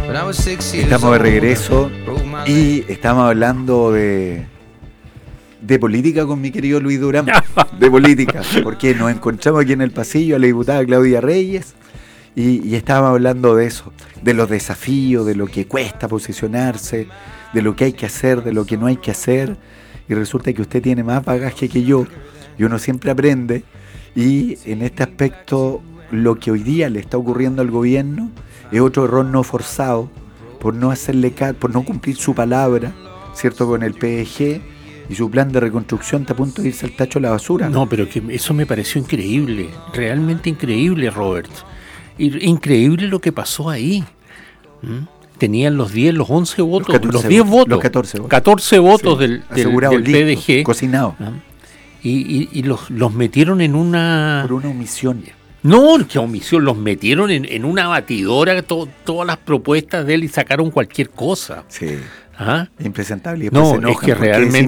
Estamos de regreso y estamos hablando de política con mi querido Luis Durán. De política, porque nos encontramos aquí en el pasillo a la diputada Claudia Reyes y estábamos hablando de eso, de los desafíos, de lo que cuesta posicionarse, de lo que hay que hacer, de lo que no hay que hacer, y resulta que usted tiene más bagaje que yo y uno siempre aprende, y en este aspecto lo que hoy día le está ocurriendo al gobierno es otro error no forzado por no hacerle por no cumplir su palabra, ¿cierto?, con el PDG, y su plan de reconstrucción está a punto de irse al tacho de la basura. No, pero que eso me pareció increíble, realmente increíble, Robert. Increíble lo que pasó ahí. Tenían los 10, los 11 votos, los 10 votos, los 14 votos, 14 votos sí, del PDG. Cocinado. Y los metieron en una... Por una omisión. No, qué omisión, los metieron en una batidora, todas las propuestas de él, y sacaron cualquier cosa. Sí. ¿Ah? Impresentable. No, es que realmente